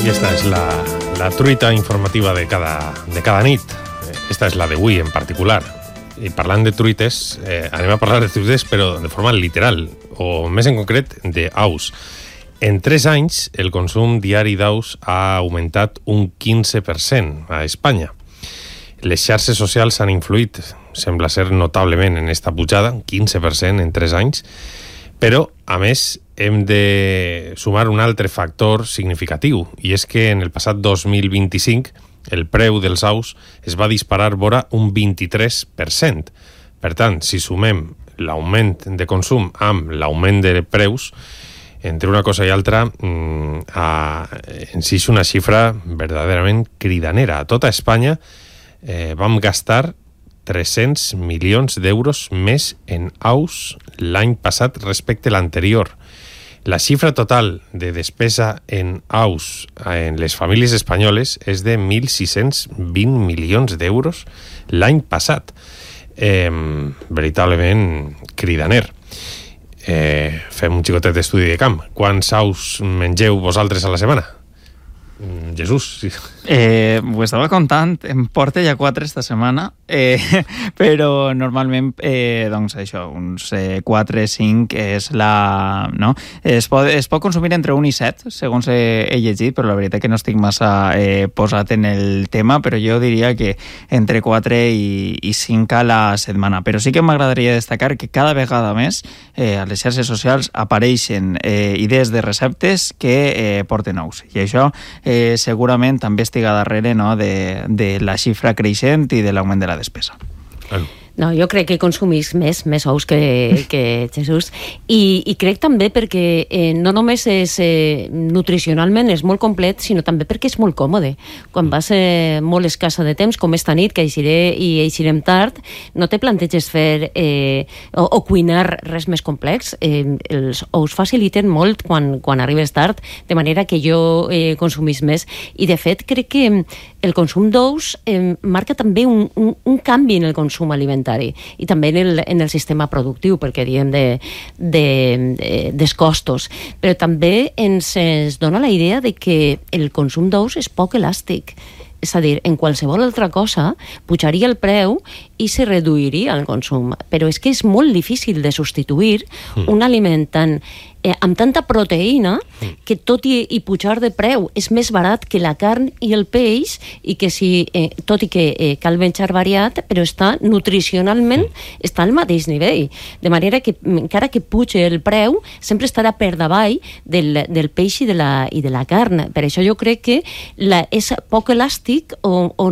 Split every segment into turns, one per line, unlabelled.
I esta és la truita informativa de cada nit. Esta és la d'avui en particular. I parlant de truites, anem a parlar de truites però de forma literal, o més en concret d'aus. En 3 anys, el consum diari d'aus ha augmentat un 15% a Espanya. Les xarxes socials han influït, sembla ser notablement en esta pujada, un 15% en 3 anys, però, a més, hem de sumar un altre factor significatiu, i és que en el passat 2025 el preu dels aus es va disparar vora un 23%. Per tant, si sumem l'augment de consum amb l'augment de preus, entre una cosa i altra, en si és una xifra verdaderament cridanera. A tota Espanya vam gastar 300 milions d'euros més en aus l'any passat respecte a l'anterior. La xifra total de despesa en aus en les famílies espanyoles és de 1.620 milions d'euros l'any passat. Veritablement cridaner. Fem un xicotet d'estudi de camp. Quants aus mengeu vosaltres a la setmana? Jesús. Sí.
Ho estava comptant, em porta ja 4 esta setmana, però normalment, doncs això, uns 4-5 és la... No? Es pot consumir entre 1 i 7, segons he llegit, però la veritat que no estic massa posat en el tema, però jo diria que entre 4 i 5 a la setmana. Però sí que m'agradaria destacar que cada vegada més a les xarxes socials apareixen idees de receptes que porten ous. I això segurament també estiga darrere, no, de la xifra creixent i de l'augment de la despesa.
No, jo crec que consumís més ous que Jesús, i crec també perquè no només és nutricionalment és molt complet, sinó també perquè és molt còmode. Quan vas molt escassa de temps, com esta nit, que eixirem tard, no te planteges fer o cuinar res més complex. Els ous faciliten molt quan arribes tard, de manera que jo consumís més. I de fet crec que el consum d'ous marca també un canvi en el consum alimentari i també en el sistema productiu, perquè diem dels costos. Però també ens dona la idea de que el consum d'ous és poc elàstic. És a dir, en qualsevol altra cosa pujaria el preu i se reduiria el consum. Però és que és molt difícil de substituir un aliment amb tanta proteïna que tot i pujar de preu és més barat que la carn i el peix, i que tot i que cal menjar variat, però nutricionalment està al mateix nivell. De manera que encara que pugi el preu sempre estarà per davall del peix i de la carn. Per això jo crec que és poc elàstic o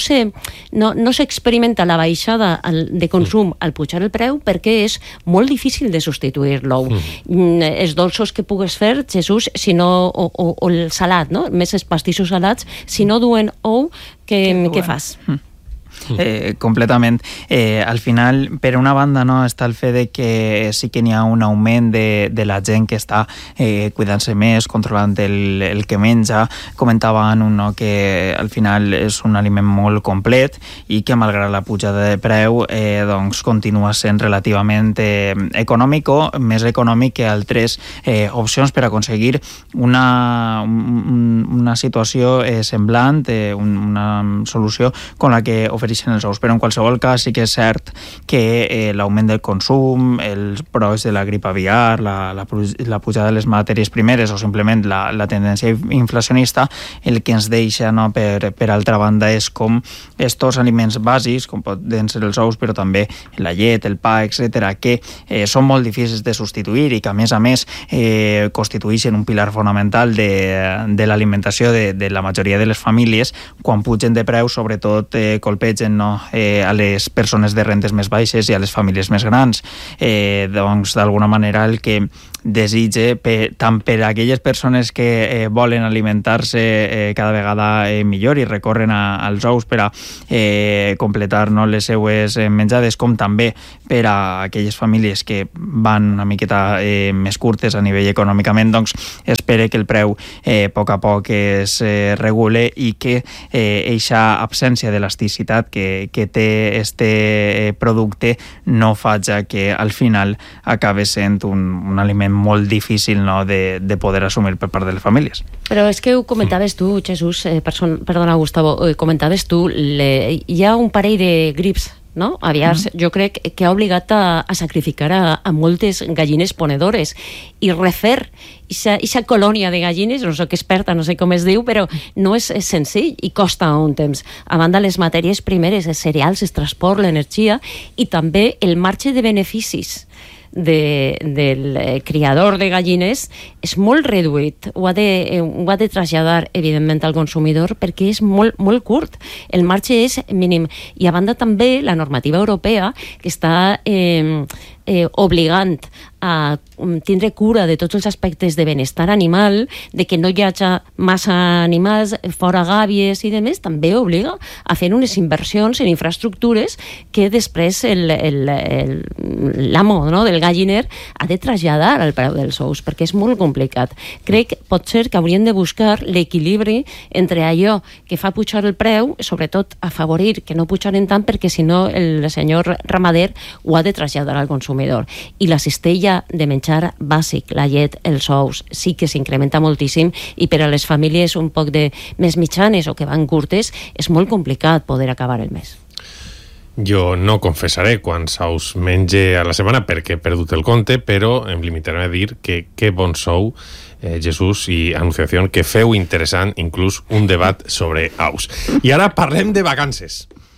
no s'experimenta la baixada de consum al pujar el preu, perquè és molt difícil de substituir l'ou. Els dolços que pugues fer, Jesús, o el salat, no? Més els pastissos salats, si no duen ou, què fas?
Completament. Al final, per una banda, no, està el fet de que sí que n'hi ha un augment de la gent que està cuidant-se més, controlant el que menja. Comentaven que al final és un aliment molt complet i que malgrat la pujada de preu doncs continua sent relativament econòmic, o més econòmic que altres opcions per aconseguir una situació semblant, una solució com la que ofereixen els ous. Però en qualsevol cas sí que és cert que l'augment del consum, els brots de la grip aviar, la pujada de les matèries primeres o simplement la tendència inflacionista, el que ens deixa, no, per altra banda, és com estos aliments bàsics, com poden ser els ous, però també la llet, el pa, etc., que són molt difícils de substituir i que a més constitueixen un pilar fonamental de l'alimentació de la majoria de les famílies. Quan pugen de preu, sobretot colpegen a les persones de rentes més baixes i a les famílies més grans. Doncs d'alguna manera el que desitge tant per a aquelles persones que volen alimentar-se cada vegada millor i recorren als ous per a completar, no, les seues menjades, com també per a aquelles famílies que van una miqueta més curtes a nivell econòmicament, doncs espere que el preu a poc es regule i que eixa absència d'elasticitat que té este producte no faci que al final acabi sent un aliment molt difícil, no, de poder assumir per part de les famílies.
Però és que ho comentaves tu, Jesús, perdona, Gustavo, comentaves tu, hi ha un parell de grips, no? Aviars, jo crec que ha obligat a sacrificar a moltes gallines ponedores i refer ixa colònia de gallines, no soc experta, no sé com es diu, però no és senzill i costa un temps. A banda, les matèries primeres, els cereals, el transport, l'energia i també el marge de beneficis del criador de gallines és molt reduït. Ho ha de traslladar, evidentment, al consumidor perquè és molt, molt curt. El marge és mínim. I a banda també la normativa europea que està obligant a tindre cura de tots els aspectes de benestar animal, de que no hi hagi massa animals, fora gàbies i demés, també obliga a fer unes inversions en infraestructures que després l'amo, no, del galliner ha de traslladar al preu dels ous, perquè és molt complicat. Crec, pot ser que haurien de buscar l'equilibri entre allò que fa pujar el preu, sobretot afavorir que no pujaren tant, perquè si no el senyor ramader ho ha de traslladar al consumidor. I la cistella de menjar bàsic, la llet, els ous, sí que s'incrementa moltíssim i per a les famílies un poc de més mitjanes o que van curtes és molt complicat poder acabar el mes.
Jo no confessaré quants ous menge a la setmana perquè he perdut el compte, però em limitaré a dir que bon sou, Jesús i Anunciación, que feu interessant inclús un debat sobre aus. I ara parlem de vacances.